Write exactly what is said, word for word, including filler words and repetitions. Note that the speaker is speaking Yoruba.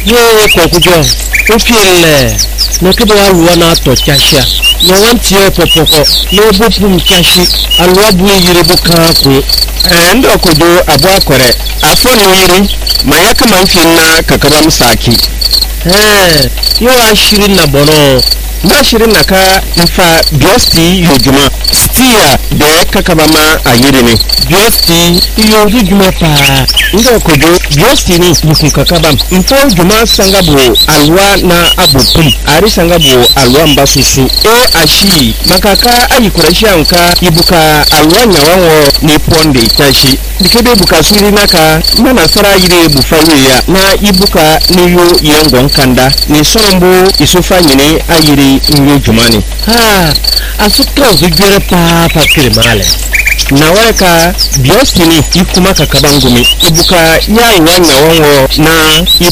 ye ko kujo o fiele no kido alwa na to chasha no wanti e popoko no bopum chashi alwa bu yire bu kan ko endo kujo abu akore afon yiri mayaka manfin na kakabam saki eh yo ashirin na bono ba shirin na ka ifa biosti yojuma stia de kakabama ayiri ne biosti yo juma pa ndo kujo biosti ni buku kakabam info juma sangabo alwa na abupum ari sangabo alwa mbasusu e ashi makaka ayi kurashi anka ibuka alwa nyawanwo ni ponde tashi dikebe buka suri naka mana sara yire bufawe ya na ibuka niyo yengon kanda ni sombo isufa nyine ayiri inyo jumani ha asuka zugere pa pa kirmale na weka biostini ikuma kakabangumi ibuka ya wanya wanwo na